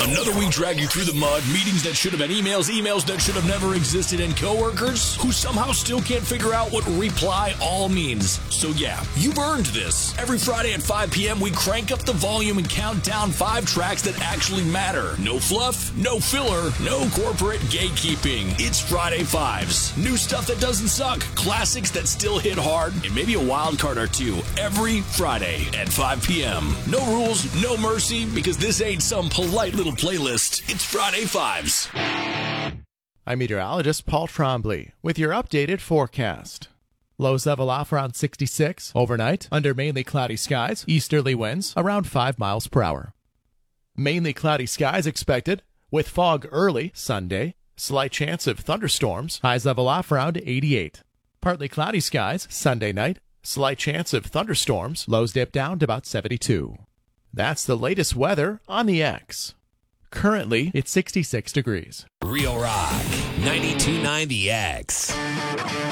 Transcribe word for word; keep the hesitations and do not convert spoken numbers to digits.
Another week drag you through the mud, meetings that should have been emails, emails that should have never existed, and coworkers who somehow still can't figure out what reply all means. So yeah, you've earned this. Every Friday at five p.m. we crank up the volume and count down five tracks that actually matter. No fluff, no filler, no corporate gatekeeping. It's Friday Fives. New stuff that doesn't suck, classics that still hit hard, and maybe a wild card or two every Friday at five p.m. No rules, no mercy, because this ain't some polite little playlist. It's Friday Fives. I'm meteorologist Paul Trombley with your updated forecast. Lows level off around sixty-six. Overnight, under mainly cloudy skies, easterly winds around five miles per hour. Mainly cloudy skies expected, with fog early Sunday. Slight chance of thunderstorms. Highs level off around eighty-eight. Partly cloudy skies Sunday night. Slight chance of thunderstorms. Lows dip down to about seventy-two. That's the latest weather on the X. Currently, it's sixty-six degrees. Real Rock, ninety-two point nine The X.